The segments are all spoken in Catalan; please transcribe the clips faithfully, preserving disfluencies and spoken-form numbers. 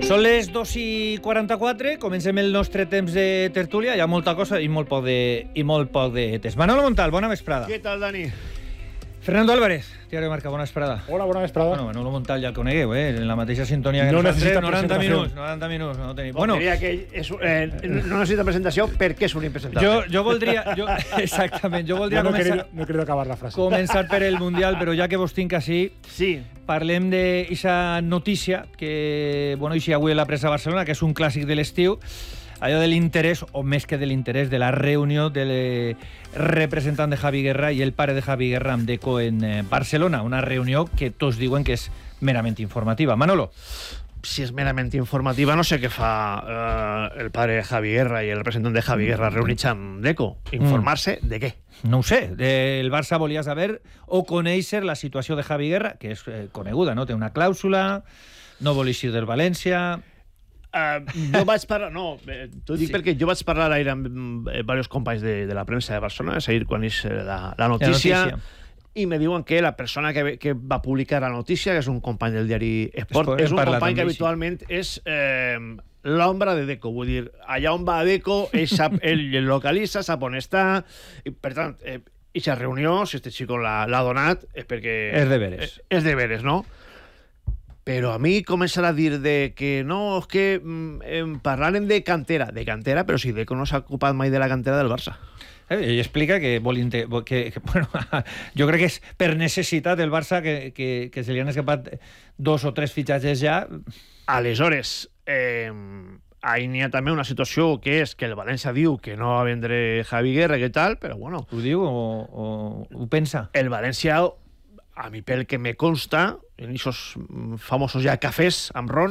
Són les dos i quaranta-quatre, comencem el nostre temps de tertúlia, hi ha molta cosa i molt poc de, i molt poc de test. Manolo Montal, bona vesprada. Què tal, Dani? Fernando Álvarez, Diario Marca, bona vesprada. Hola, bona vesprada. Bueno, Manolo Montal ja el conegueu, eh? En la mateixa sintonia que no nosaltres, noranta minuts, noranta minuts. No tenim. Bueno, diria que és, eh, no necessita presentació perquè és un impresentable. Jo, jo voldria... Jo, exactament, jo voldria no, no, començar... querido, no he querido acabar la frase. Començar per el Mundial, però ja que vos tinc així, sí. parlem d'aquesta notícia que, bueno, eixia avui a la pressa de Barcelona, que és un clàssic de l'estiu, allò de l'interès, o més que de l'interès, de la reunió del representant de Javi Guerra i el pare de Javi Guerra amb Deco en eh, Barcelona. Una reunió que tots diuen que és merament informativa. Manolo. Si és merament informativa, no sé què fa eh, el pare de Javi Guerra i el representant de Javi Guerra reunits amb Deco. Informar-se mm. de què? No ho sé. El Barça volia saber o conèixer la situació de Javi Guerra, que és eh, coneguda, no? Té una clàusula, no vol eixir del València... Uh, jo vaig parlar, no, t'ho dic sí. perquè jo vaig parlar ahir amb eh, diversos companys de, de la premsa de Barcelona, és ahir quan és la, la, notícia, la notícia, i me diuen que la persona que, que va publicar la notícia, que és un company del diari Esport, Esport és un company que habitualment sí. és eh, l'ombra de Deco, vull dir, allà on va Deco, ell, sap, ell el localitza, sap on està, i per tant, eh, aquesta reunió, si este xico l'ha donat, és perquè... És de veres. És, és de veres, no? Però a mi començar a dir de que no, és que mm, parlàrem de cantera, de cantera, però si Deco no s'ha ocupat mai de la cantera del Barça. Eh, ell explica que, vol que, que bueno, jo crec que és per necessitat del Barça que, que, que se li han escapat dos o tres fitxatges ja. Aleshores, eh, ahí n'hi ha també una situació que és que el València diu que no va vendre Javi Guerra, què tal, però bueno... Ho diu o, o ho pensa? El València... a mi pel que me consta, en aquests famosos ja cafès amb ron,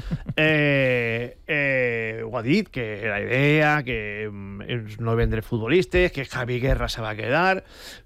eh, eh, ho ha dit, que la idea, que no vendre futbolistes, que Javi Guerra se va quedar,